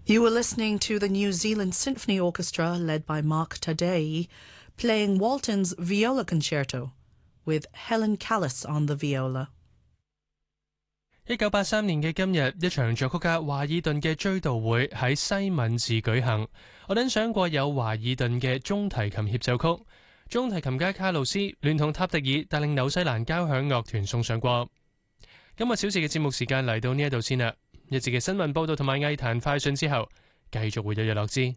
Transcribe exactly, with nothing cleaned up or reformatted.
You were listening to the New Zealand Symphony Orchestra led by Mark Taddei playing Walton's Viola Concerto with Helen Callis on the viola. 一九八三年嘅今日，一場作曲家華爾頓嘅追悼會喺西敏寺舉行。我欣賞過有華爾頓嘅中提琴協奏曲，中提琴家卡路斯聯同塔迪爾帶領紐西蘭交響樂團送上過。今個小時嘅節目時間嚟到呢一度先啦，一節嘅新聞報導同埋藝壇快訊之後，繼續會有日落之。